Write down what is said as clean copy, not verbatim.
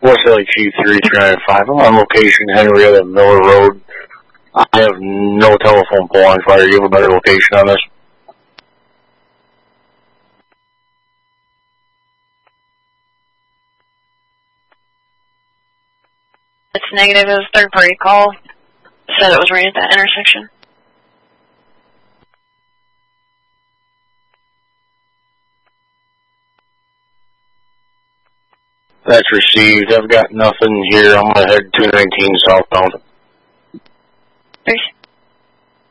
West LHU 3395. I'm on location, Henrietta Miller Road. I have no telephone pole on fire. You have a better location on this? It's negative. It was a third-party call. Said it was right at that intersection. That's received. I've got nothing here. I'm going to head 219 southbound.